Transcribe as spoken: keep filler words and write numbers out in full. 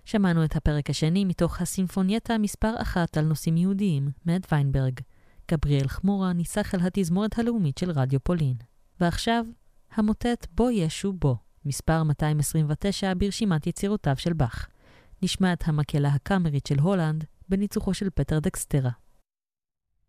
שמענו את הפרק השני מתוך הסימפונייטה מספר אחת על נושאים יהודיים, מאת ויינברג. גבריאל חמורה ניסח אל התזמורת הלאומית של רדיו פולין. ועכשיו, המוטט בו ישו בו, מספר מאתיים עשרים ותשע ברשימת יצירותיו של באך. נשמע את המקהלה הקאמרית של הולנד בניצוחו של פטר דקסטרה.